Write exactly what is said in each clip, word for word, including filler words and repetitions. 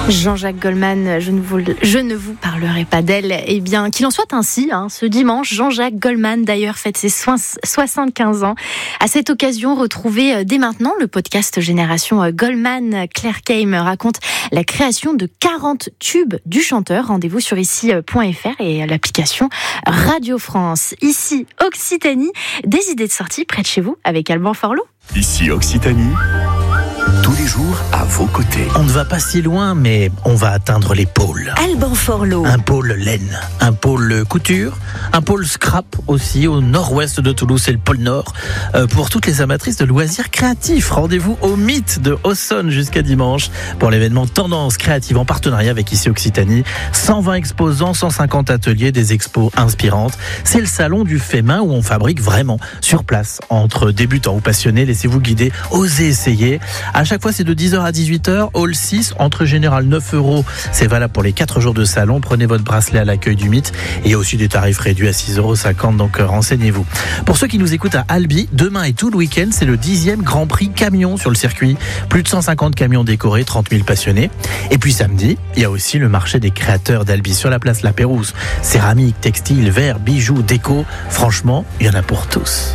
Jean-Jacques Goldman, je ne, vous, je ne vous parlerai pas d'elle. Eh bien, qu'il en soit ainsi, hein, ce dimanche, Jean-Jacques Goldman, d'ailleurs, fête ses soixante-quinze ans. À cette occasion, retrouvez dès maintenant le podcast Génération Goldman. Claire Keim raconte la création de quarante tubes du chanteur. Rendez-vous sur ici point f r et l'application Radio France. Ici, Occitanie, des idées de sortie près de chez vous avec Alban Forlot. Ici, Occitanie. Tous les jours, à vos côtés. On ne va pas si loin, mais on va atteindre les pôles. Alban Forlot. Un pôle laine, un pôle couture, un pôle scrap aussi au nord-ouest de Toulouse, c'est le pôle Nord. Euh, pour toutes les amatrices de loisirs créatifs, rendez-vous au Mythe de Aussonne jusqu'à dimanche pour l'événement Tendance Créative en partenariat avec Ici Occitanie. cent vingt exposants, cent cinquante ateliers, des expos inspirantes. C'est le salon du fait main où on fabrique vraiment sur place. Entre débutants ou passionnés, laissez-vous guider, osez essayer. À chaque fois, c'est de dix heures à dix-huit heures, hall six, entrée générale neuf euros. C'est valable pour les quatre jours de salon. Prenez votre bracelet à l'accueil du Mythe. Et il y a aussi des tarifs réduits à six euros cinquante, donc euh, renseignez-vous. Pour ceux qui nous écoutent à Albi, demain et tout le week-end, c'est le dixième Grand Prix camion sur le circuit. Plus de cent cinquante camions décorés, trente mille passionnés. Et puis samedi, il y a aussi le marché des créateurs d'Albi sur la place La Pérouse. Céramique, textile, verre, bijoux, déco. Franchement, il y en a pour tous.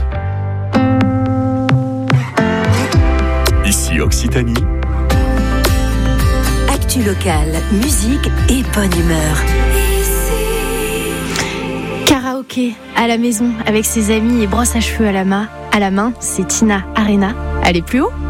Ici Occitanie. Actu locale, musique et bonne humeur. Karaoké à la maison avec ses amis et brosse à cheveux à la main. À la main, c'est Tina Arena. Allez plus haut.